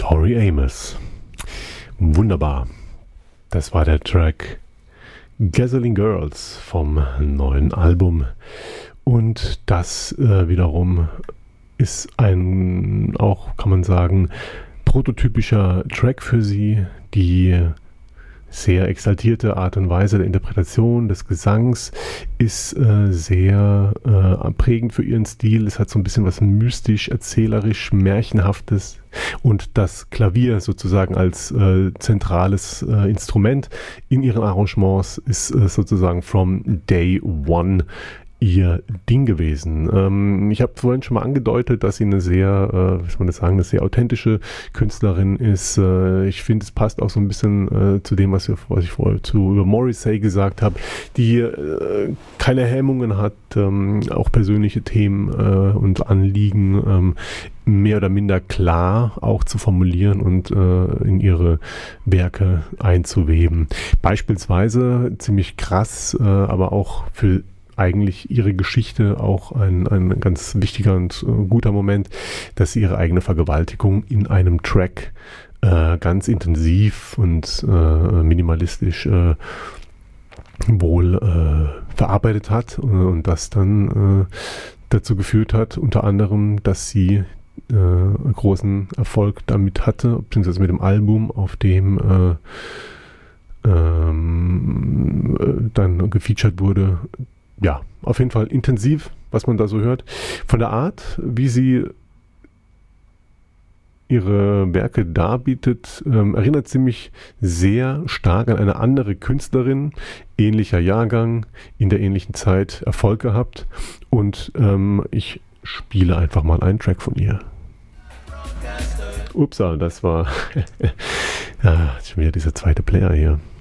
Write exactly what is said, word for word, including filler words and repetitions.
Tori Amos. Wunderbar. Das war der Track Gasoline Girls vom neuen Album. Und das äh, wiederum ist ein, auch kann man sagen, prototypischer Track für sie, die sehr exaltierte Art und Weise der Interpretation des Gesangs ist äh, sehr äh, prägend für ihren Stil. Es hat so ein bisschen was mystisch, erzählerisch, märchenhaftes und das Klavier sozusagen als äh, zentrales äh, Instrument in ihren Arrangements ist äh, sozusagen from day one ihr Ding gewesen. Ähm, ich habe vorhin schon mal angedeutet, dass sie eine sehr, äh, wie soll man das sagen, eine sehr authentische Künstlerin ist. Äh, ich finde, es passt auch so ein bisschen äh, zu dem, was, wir, was ich vorher zu über Morrissey gesagt habe, die äh, keine Hemmungen hat, ähm, auch persönliche Themen äh, und Anliegen ähm, mehr oder minder klar auch zu formulieren und äh, in ihre Werke einzuweben. Beispielsweise ziemlich krass, äh, aber auch für eigentlich ihre Geschichte auch ein, ein ganz wichtiger und äh, guter Moment, dass sie ihre eigene Vergewaltigung in einem Track äh, ganz intensiv und äh, minimalistisch äh, wohl äh, verarbeitet hat äh, und das dann äh, dazu geführt hat, unter anderem, dass sie äh, großen Erfolg damit hatte, beziehungsweise mit dem Album, auf dem äh, ähm, äh, dann gefeatured wurde. Ja, auf jeden Fall intensiv, was man da so hört. Von der Art, wie sie ihre Werke darbietet, ähm, erinnert sie mich sehr stark an eine andere Künstlerin, ähnlicher Jahrgang, in der ähnlichen Zeit Erfolg gehabt. Und ähm, ich spiele einfach mal einen Track von ihr. Upsa, das war ja, schon wieder dieser zweite Player hier.